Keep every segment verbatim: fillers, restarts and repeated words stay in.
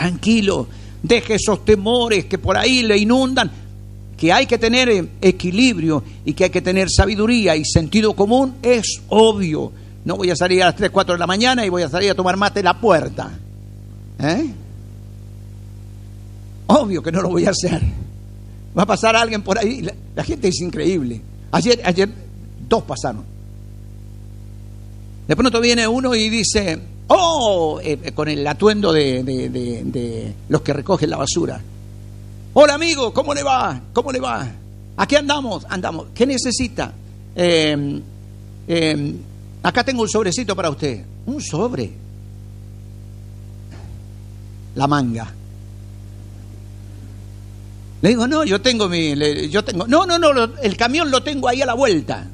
tranquilo, deje esos temores que por ahí le inundan, que hay que tener equilibrio y que hay que tener sabiduría y sentido común, es obvio. No voy a salir a las tres, cuatro de la mañana y voy a salir a tomar mate en la puerta. ¿Eh? Obvio que no lo voy a hacer. Va a pasar alguien por ahí. La, la gente es increíble. Ayer, ayer dos pasaron. De pronto viene uno y dice, oh, eh, con el atuendo de, de, de, de los que recogen la basura. Hola amigo, ¿cómo le va? ¿Cómo le va? ¿Aquí andamos? Andamos. ¿Qué necesita? Eh, eh, acá tengo un sobrecito para usted. Un sobre. La manga. Le digo, no, yo tengo mi... Le, yo tengo, no, no, no, lo, el camión lo tengo ahí a la vuelta.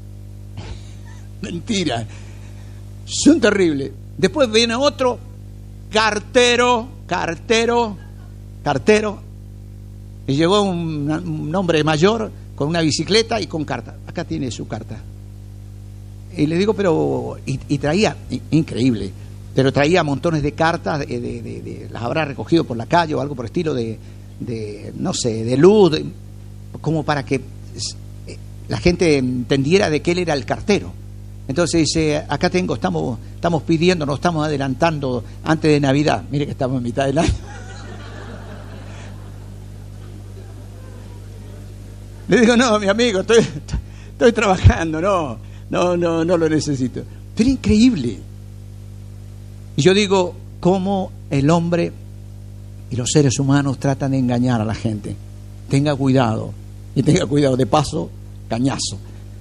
Mentira. Son terribles. Después viene otro, cartero, cartero, cartero. Y llegó un, un hombre mayor con una bicicleta y con carta. Acá tiene su carta. Y le digo, pero... Y, y traía, increíble, pero traía montones de cartas, de, de, de, de, las habrá recogido por la calle o algo por el estilo de... de no sé, de luz, de, como para que la gente entendiera de que él era el cartero. Entonces dice, acá tengo, estamos estamos pidiendo, nos estamos adelantando antes de Navidad. Mire que estamos en mitad del año. Le digo, no, mi amigo, estoy, estoy trabajando, no, no, no, no lo necesito. Pero increíble. Y yo digo, cómo el hombre y los seres humanos tratan de engañar a la gente. Tenga cuidado. Y tenga cuidado. De paso, cañazo.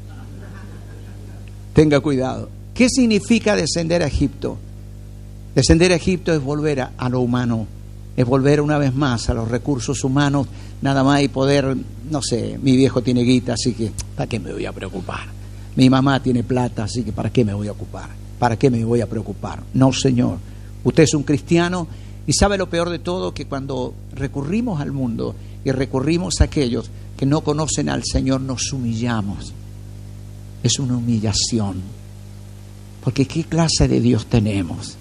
Tenga cuidado. ¿Qué significa descender a Egipto? Descender a Egipto es volver a, a lo humano. Es volver una vez más a los recursos humanos. Nada más y poder, no sé, mi viejo tiene guita, así que ¿para qué me voy a preocupar? Mi mamá tiene plata, así que ¿para qué me voy a ocupar? ¿Para qué me voy a preocupar? No, señor. Usted es un cristiano. Y sabe lo peor de todo, que cuando recurrimos al mundo y recurrimos a aquellos que no conocen al Señor, nos humillamos. Es una humillación. Porque ¿qué clase de Dios tenemos?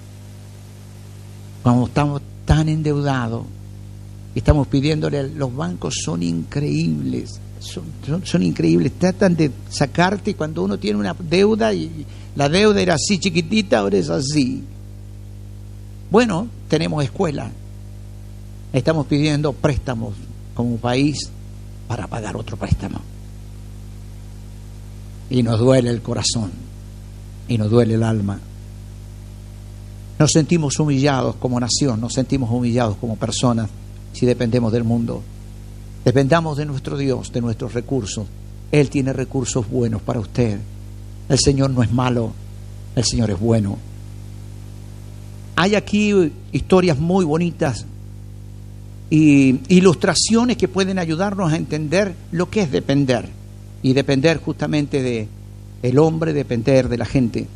Cuando estamos tan endeudados y estamos pidiéndole, los bancos son increíbles, son, son, son increíbles, tratan de sacarte cuando uno tiene una deuda y la deuda era así chiquitita, ahora es así. Bueno, tenemos escuela, estamos pidiendo préstamos como país para pagar otro préstamo. Y nos duele el corazón, y nos duele el alma. Nos sentimos humillados como nación, nos sentimos humillados como personas si dependemos del mundo. Dependamos de nuestro Dios, de nuestros recursos. Él tiene recursos buenos para usted. El Señor no es malo, el Señor es bueno. Hay aquí historias muy bonitas y ilustraciones que pueden ayudarnos a entender lo que es depender. Y depender justamente de el hombre, depender de la gente.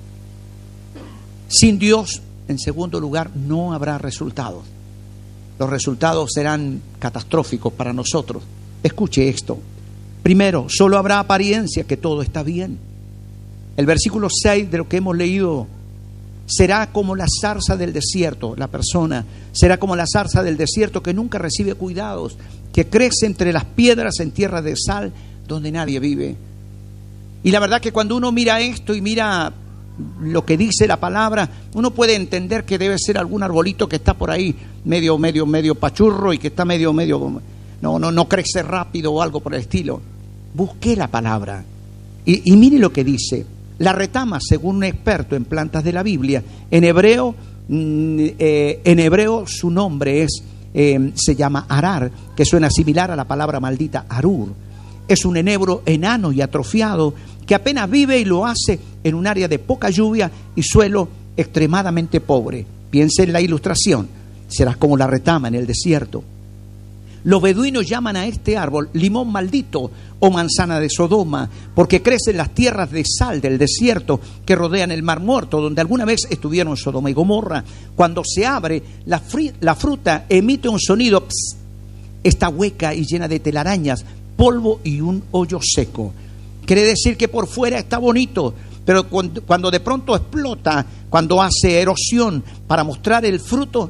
Sin Dios, en segundo lugar, no habrá resultados. Los resultados serán catastróficos para nosotros. Escuche esto. Primero, solo habrá apariencia que todo está bien. El versículo seis de lo que hemos leído: será como la zarza del desierto, la persona será como la zarza del desierto que nunca recibe cuidados, que crece entre las piedras en tierra de sal donde nadie vive. Y la verdad que cuando uno mira esto y mira lo que dice la palabra, uno puede entender que debe ser algún arbolito que está por ahí medio, medio, medio pachurro y que está medio, medio, no, no, no crece rápido o algo por el estilo. Busqué la palabra y, y mire lo que dice. La retama, según un experto en plantas de la Biblia, en hebreo, eh, en hebreo su nombre es, eh, se llama arar, que suena similar a la palabra maldita arur. Es un enebro enano y atrofiado que apenas vive y lo hace en un área de poca lluvia y suelo extremadamente pobre. Piense en la ilustración. Serás como la retama en el desierto. Los beduinos llaman a este árbol limón maldito o manzana de Sodoma, porque crece en las tierras de sal del desierto que rodean el Mar Muerto, donde alguna vez estuvieron Sodoma y Gomorra. Cuando se abre, la, fri- la fruta emite un sonido, pss, está hueca y llena de telarañas, polvo y un hoyo seco. Quiere decir que por fuera está bonito, pero cuando, cuando de pronto explota, cuando hace erosión para mostrar el fruto,